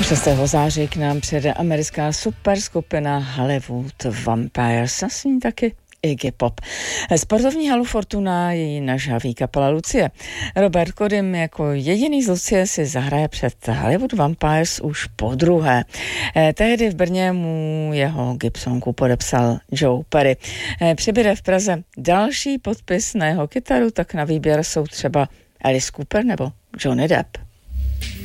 6. září k nám přijde americká superskupina Hollywood Vampires a s ní taky Iggy Pop. Sportovní halu Fortuna její nažhaví kapela Lucie. Robert Kodym jako jediný z Lucie si zahraje před Hollywood Vampires už podruhé. Tehdy v Brně mu jeho Gibsonku podepsal Joe Perry. Přibyde v Praze další podpis na jeho kytaru, tak na výběr jsou třeba Alice Cooper nebo Johnny Depp.